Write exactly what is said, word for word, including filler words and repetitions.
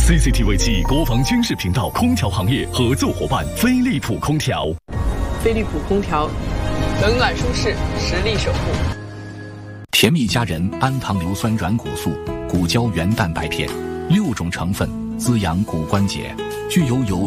C C T V 七国防军事频道空调行业合作伙伴飞利浦空调。 飞利浦空调，冷暖舒适，实力守护。 甜蜜佳人氨糖硫酸软骨素、骨胶原蛋白片，六种成分滋养骨关节，具有有